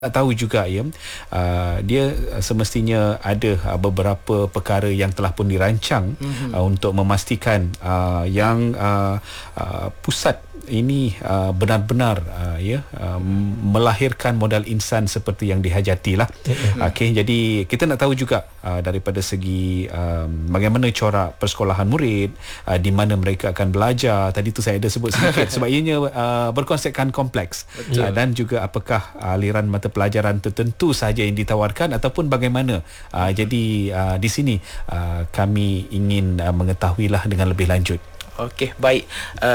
tahu juga ya, dia semestinya ada beberapa perkara yang telah pun dirancang untuk memastikan yang pusat ini benar-benar melahirkan modal insan seperti yang dihajatilah. Okey, jadi kita nak tahu juga daripada segi bagaimana corak persekolahan murid, di mana mereka akan belajar. Tadi tu saya ada sebut sedikit sebab ianya berkonsepkan kompleks, dan juga apakah aliran mata pelajaran tertentu sahaja yang ditawarkan ataupun bagaimana. Jadi di sini kami ingin mengetahuilah dengan lebih lanjut. Okey, baik.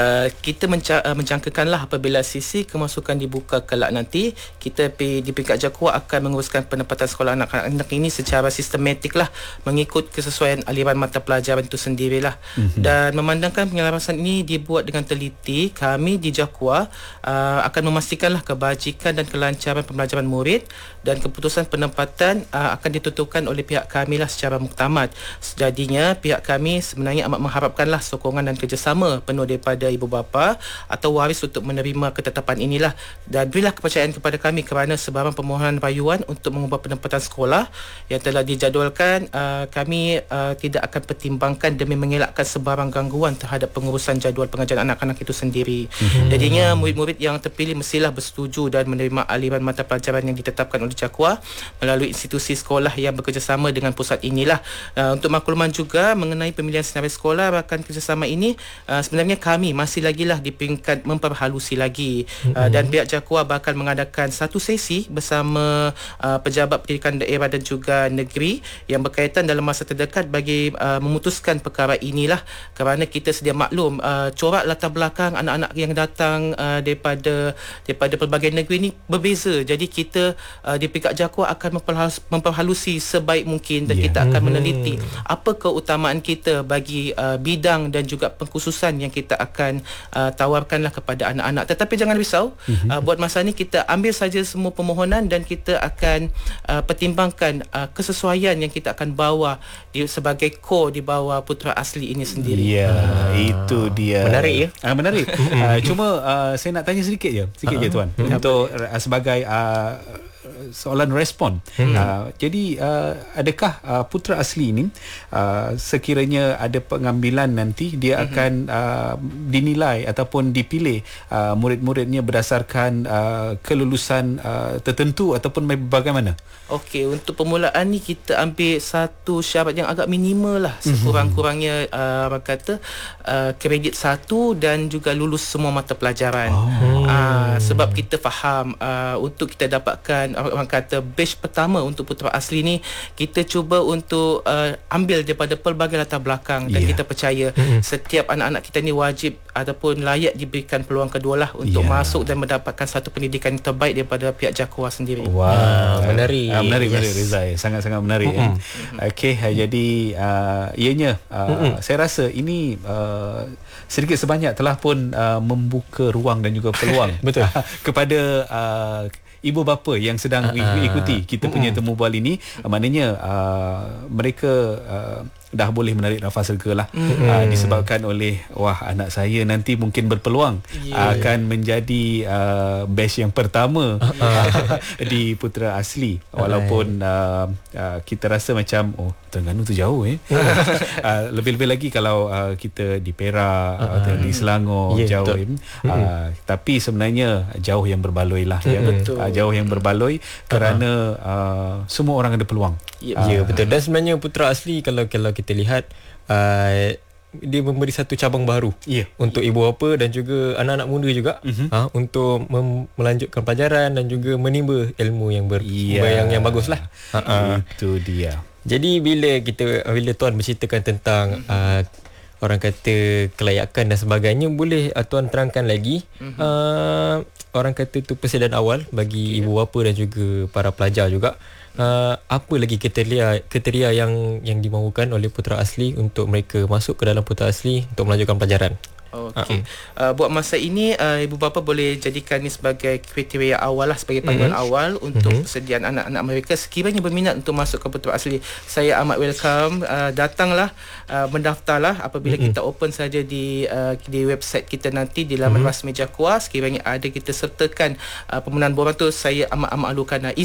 Kita menjangkakanlah apabila sisi kemasukan dibuka kelak nanti, kita di peringkat JAKUA akan menguruskan penempatan sekolah anak-anak ini secara sistematik lah, mengikut kesesuaian aliran mata pelajaran itu sendirilah. Dan memandangkan penyelarasan ini dibuat dengan teliti, kami di JAKUA akan memastikanlah kebajikan dan kelancaran pembelajaran murid, dan keputusan penempatan akan ditentukan oleh pihak kami lah secara muktamad. Jadinya pihak kami sebenarnya amat mengharapkanlah sokongan dan kerjasama penuh daripada ibu bapa atau waris untuk menerima ketetapan inilah, dan berilah kepercayaan kepada kami kerana sebarang permohonan rayuan untuk mengubah penempatan sekolah yang telah dijadualkan, kami tidak akan pertimbangkan demi mengelakkan sebarang gangguan terhadap pengurusan jadual pengajaran anak-anak itu sendiri. Jadinya murid-murid yang terpilih mestilah bersetuju dan menerima aliran mata pelajaran yang ditetapkan oleh JAKUA melalui institusi sekolah yang bekerjasama dengan pusat inilah. Untuk makluman juga mengenai pemilihan senarai sekolah, rakan kerjasama ini sebenarnya kami masih lagi lah di peringkat memperhalusi lagi, dan pihak JAKUA bakal mengadakan satu sesi bersama pejabat pendidikan daerah dan juga negeri yang berkaitan dalam masa terdekat bagi memutuskan perkara inilah, kerana kita sedia maklum corak latar belakang anak-anak yang datang daripada pelbagai negeri ini berbeza. Jadi kita di peringkat JAKUA akan memperhalusi sebaik mungkin, dan kita akan meneliti apa keutamaan kita bagi bidang dan juga pengkhususan yang kita akan tawarkanlah kepada anak-anak. Tetapi jangan risau, buat masa ni kita ambil saja semua permohonan dan kita akan pertimbangkan kesesuaian yang kita akan bawa sebagai core di bawah Putra Asli ini sendiri. Ya, itu dia. Menarik ya? Menarik. Cuma saya nak tanya sedikit je tuan, untuk sebagai soalan respon. Jadi adakah Putra Asli ini sekiranya ada pengambilan nanti, dia akan dinilai ataupun dipilih murid-muridnya berdasarkan kelulusan tertentu ataupun bagaimana? Okey, untuk permulaan ni kita ambil satu syarat yang agak minimal lah, sekurang-kurangnya orang kata kredit 1 dan juga lulus semua mata pelajaran. Sebab kita faham untuk kita dapatkan orang kata batch pertama untuk Putra Asli ni, kita cuba untuk ambil daripada pelbagai latar belakang, dan kita percaya setiap anak-anak kita ni wajib ataupun layak diberikan peluang kedua lah untuk masuk dan mendapatkan satu pendidikan yang terbaik daripada pihak JAKUA sendiri. Menarik. Menarik Reza, sangat-sangat menarik. Okey, jadi ianya saya rasa ini sedikit sebanyak telah pun membuka ruang dan juga peluang betul kepada ibu bapa yang sedang ikuti kita punya temu bual ini. Maknanya mereka dah boleh menarik nafas lega lah, disebabkan oleh anak saya nanti mungkin berpeluang akan menjadi batch yang pertama di Putra Asli, walaupun kita rasa macam Terengganu tu jauh lebih-lebih lagi kalau kita di Perak atau di Selangor jauh, tapi sebenarnya jauh yang berbaloi lah, jauh yang berbaloi kerana semua orang ada peluang. Betul. Dan sebenarnya Putra Asli kalau kita lihat dia memberi satu cabang baru untuk ibu bapa dan juga anak-anak muda juga untuk melanjutkan pelajaran dan juga menimba ilmu yang yang baguslah. Itu dia. Jadi bila tuan menceritakan tentang orang kata kelayakan dan sebagainya, boleh tuan terangkan lagi orang kata tu persediaan awal bagi ibu bapa dan juga para pelajar juga, apa lagi kriteria yang dimahukan oleh Putra Asli untuk mereka masuk ke dalam Putra Asli untuk melanjutkan pelajaran? Okey. Buat masa ini ibu bapa boleh jadikan ni sebagai kriteria awal lah, sebagai panduan awal untuk persediaan anak-anak mereka. Sekiranya berminat untuk masuk ke Putra Asli, saya amat welcome. Datanglah, mendaftarlah apabila kita open saja di website kita nanti di laman rasmi Jakua. Sekiranya ada kita sertakan permohonan borang tu, saya amat alukan